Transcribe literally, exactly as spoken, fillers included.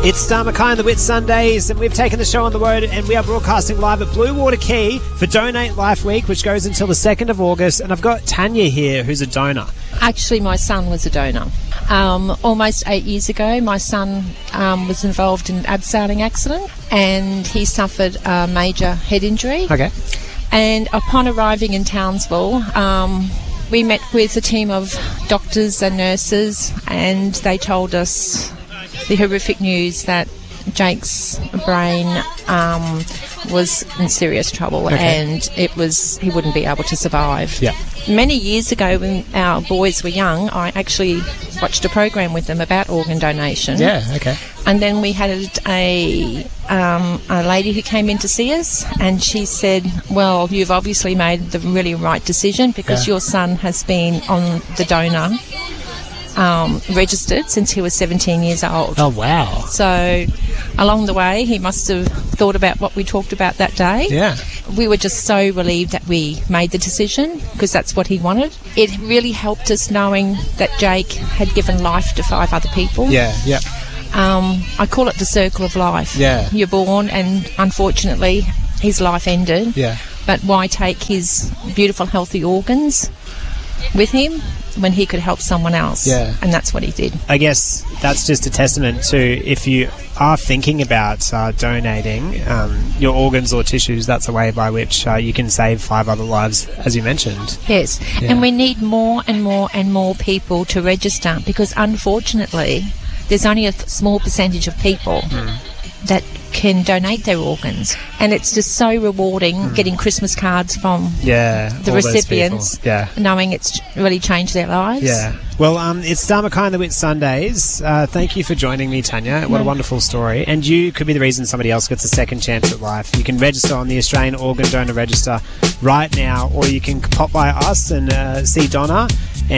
It's Star Mackay and the Wit Sundays, and we've taken the show on the road, and we are broadcasting live at Blue Water Quay for Donate Life Week, which goes until the second of August. And I've got Tanya here, who's a donor. Actually, my son was a donor. Um, almost eight years ago, my son um, was involved in an abseiling accident, and he suffered a major head injury. Okay. And upon arriving in Townsville, um, we met with a team of doctors and nurses, and they told us the horrific news that Jake's brain um, was in serious trouble, okay. and it was he wouldn't be able to survive. Yeah. Many years ago, when our boys were young, I actually watched a program with them about organ donation. Yeah, okay. And then we had a um, a lady who came in to see us, and she said, well, you've obviously made the really right decision because yeah. your son has been on the donor Um, registered since he was seventeen years old. Oh, wow. So along the way, he must have thought about what we talked about that day. Yeah. We were just so relieved that we made the decision because that's what he wanted. It really helped us knowing that Jake had given life to five other people. Yeah, yeah. Um, I call it the circle of life. Yeah. You're born and unfortunately his life ended. Yeah. But why take his beautiful, healthy organs with him when he could help someone else? Yeah. And that's what he did. I guess that's just a testament to, if you are thinking about uh, donating um, your organs or tissues, that's a way by which uh, you can save five other lives, as you mentioned. Yes. Yeah. And we need more and more and more people to register because unfortunately there's only a th- small percentage of people mm. that can donate their organs, and it's just so rewarding mm. getting Christmas cards from yeah, the recipients, yeah. knowing it's really changed their lives. Yeah. Well, um, it's Star Mackay and the Wit Sundays. Uh, thank you for joining me, Tanya. What a wonderful story. And you could be the reason somebody else gets a second chance at life. You can register on the Australian Organ Donor Register right now, or you can pop by us and uh, see Donna